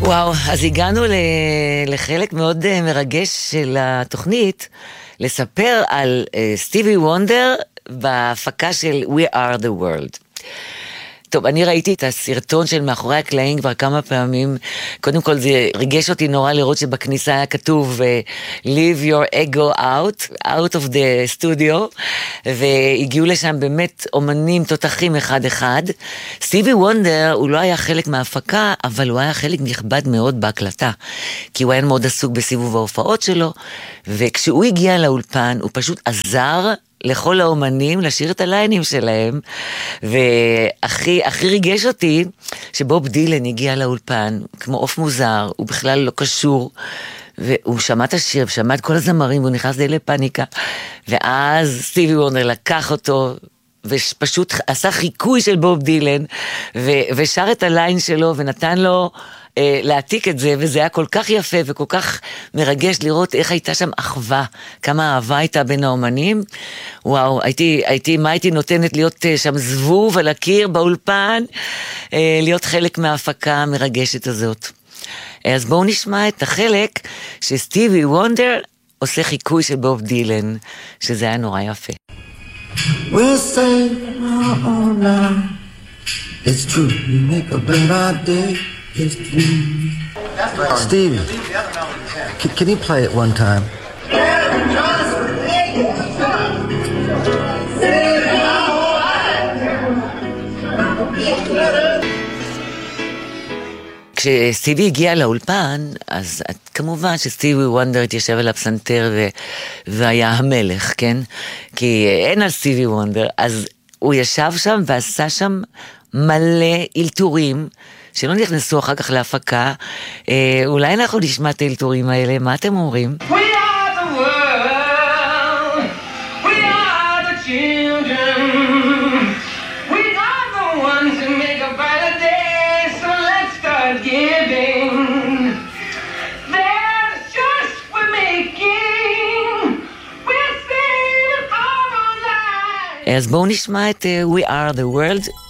וואו, אז הגענו לחלק מאוד מרגש של התוכנית, לספר על סטיבי וונדר בהפקה של We Are The World. טוב, אני ראיתי את הסרטון של מאחורי הקלעים כבר כמה פעמים. קודם כל זה ריגש אותי נורא לראות שבכניסה היה כתוב Leave your ego out of the studio, והגיעו לשם באמת אומנים תותחים אחד אחד. סטיבי וונדר הוא לא היה חלק מההפקה, אבל הוא היה חלק נכבד מאוד בהקלטה, כי הוא היה מאוד עסוק בסיבוב ההופעות שלו, וכשהוא הגיע לאולפן הוא פשוט עזר לכל האומנים לשיר את הליינים שלהם. והכי ריגש אותי שבוב דילן הגיע לאולפן כמו אוף מוזר, הוא בכלל לא קשור, והוא שמע את השיר ושמע את כל הזמרים והוא נכנס די לפניקה, ואז סטיבי וונדר לקח אותו ופשוט עשה חיקוי של בוב דילן ושר את הליין שלו ונתן לו להעתיק את זה, וזה היה כל כך יפה וכל כך מרגש לראות איך הייתה שם אחווה, כמה אהבה הייתה בין האומנים. וואו, מה הייתי נותנת להיות שם זבוב על הקיר באולפן, להיות חלק מההפקה המרגשת הזאת. אז בואו נשמע את החלק שסטיבי וונדר עושה חיקוי של בוב דילן, שזה היה נורא יפה. We'll say, oh, now it's true, you make a better day. Stevie, can you play it one time? כשסטיבי הגיע לאולפן, אז כמובן שסטיבי וונדר התיישב על הפסנתר והיה המלך, כן? כי אין על סטיבי וונדר, אז הוא ישב שם ועשה שם מלא אילתורים, שלא נכנסו אחר כך להפקה. אולי אנחנו נשמע את האלתורים האלה, מה אתם אומרים? We are the world, we are the children, we are the ones who make a brighter day, so let's start giving. There's just we're making, we're saving our lives. אז בואו נשמע את We Are The World.